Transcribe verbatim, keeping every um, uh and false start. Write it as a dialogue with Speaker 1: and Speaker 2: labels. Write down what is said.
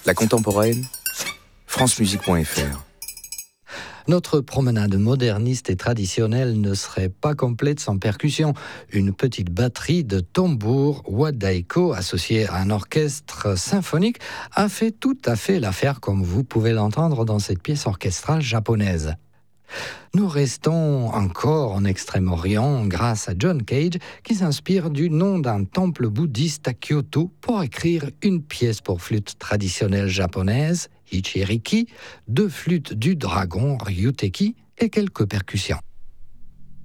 Speaker 1: La contemporaine, francemusique point f r.
Speaker 2: Notre promenade moderniste et traditionnelle ne serait pas complète sans percussion. Une petite batterie de tambour wadaiko associée à un orchestre symphonique a fait tout à fait l'affaire, comme vous pouvez l'entendre dans cette pièce orchestrale japonaise. Nous restons encore en Extrême-Orient grâce à John Cage qui s'inspire du nom d'un temple bouddhiste à Kyoto pour écrire une pièce pour flûte traditionnelle japonaise, Ichiriki, deux flûtes du dragon, Ryuteki, et quelques percussions.